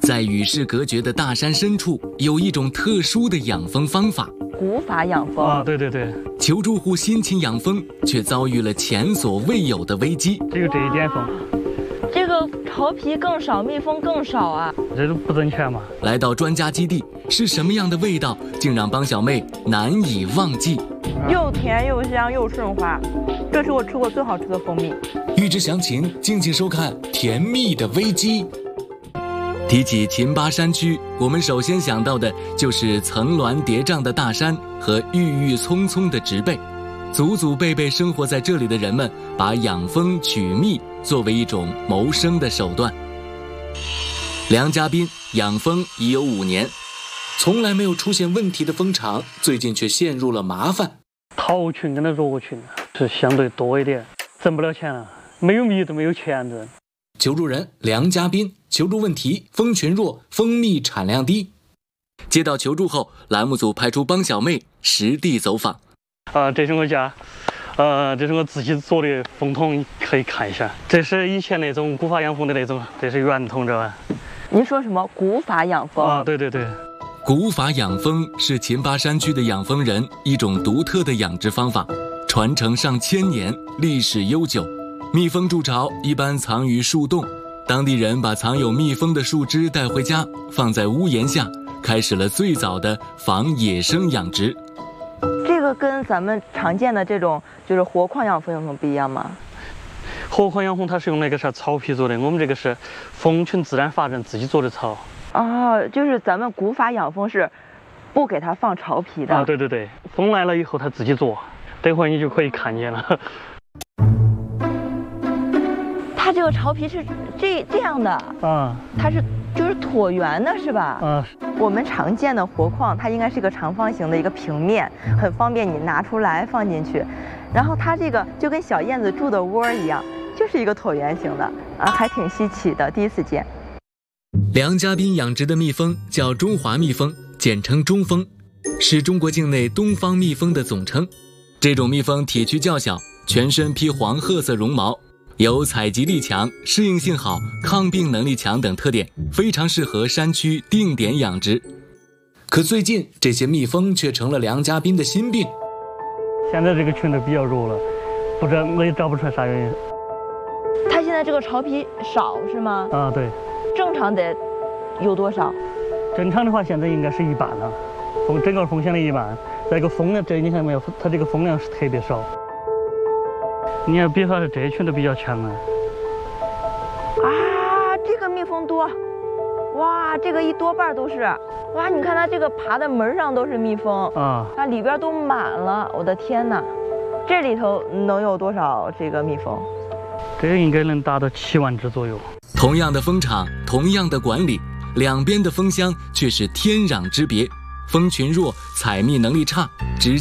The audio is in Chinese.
在与世隔绝的大山深处，有一种特殊的养蜂方法 ——古法养蜂。 啊，对对对。 求助户辛勤养蜂，却遭遇了前所未有的危机。 只有这一点蜂， 这个巢皮更少，蜜蜂更少啊！ 这都不挣钱嘛。 来到专家基地，是什么样的味道，竟让帮小妹难以忘记？ 又甜又香又顺滑，这是我吃过最好吃的蜂蜜。 欲知详情，敬请收看《甜蜜的危机》。提起秦巴山区，我们首先想到的就是层峦叠嶂的大山和郁郁葱葱的植被。祖祖辈辈生活在这里的人们，把养蜂取蜜作为一种谋生的手段。梁家斌养蜂已有5年，从来没有出现问题的蜂场，最近却陷入了麻烦。 桃群跟那箬群是相对多一点，挣不了钱了，没有蜜都没有钱挣。 求助人梁家斌，求助问题：蜂群弱，蜂蜜产量低。接到求助后，栏目组派出帮小妹实地走访。 这是我家，这是我自己做的蜂桶，可以看一下。这是以前那种古法养蜂的那种，这是圆筒，知道吧？ 您说什么古法养蜂？ 啊，对对对。 古法养蜂是秦巴山区的养蜂人一种独特的养殖方法，传承上千年，历史悠久。蜜蜂筑巢一般藏于树洞，当地人把藏有蜜蜂的树枝带回家，放在屋檐下，开始了最早的防野生养殖。 这个跟咱们常见的这种就是活矿养蜂有什么不一样吗？ 活矿养蜂它是用那个草皮做的，我们这个是蜂群自然发展自己做的巢。 哦，就是咱们古法养蜂是不给它放巢皮的。 对对对，蜂来了以后它自己做，等会儿你就可以看见了。 它这个巢皮是这样的啊，它是就是椭圆的是吧？我们常见的活矿它应该是一个长方形的一个平面，很方便你拿出来放进去。然后它这个就跟小燕子住的窝一样，就是一个椭圆形的啊，还挺稀奇的，第一次见。 梁家斌养殖的蜜蜂叫中华蜜蜂，简称中蜂，是中国境内东方蜜蜂的总称。这种蜜蜂体躯较小，全身披黄褐色绒毛，有采集力强、适应性好、抗病能力强等特点，非常适合山区定点养殖。可最近这些蜜蜂却成了梁家斌的心病。 现在这个群都比较弱了，不知道我也找不出来啥原因。 它现在这个巢皮少是吗？ 啊，对。 正常得有多少？ 正常的话，现在应该是1半了，整个蜂箱的1半。再一个蜂量，这你看没有？它这个蜂量是特别少。你看，别说是这一群都比较强啊。 这个蜜蜂多，哇，这个一多半都是。哇，你看它这个爬的门上都是蜜蜂啊，它里边都满了，我的天哪！这里头能有多少这个蜜蜂？ 这个应该能达到7万只左右。 同样的蜂场，同样的管理，两边的蜂箱却是天壤之别。蜂群弱，采蜜能力差，直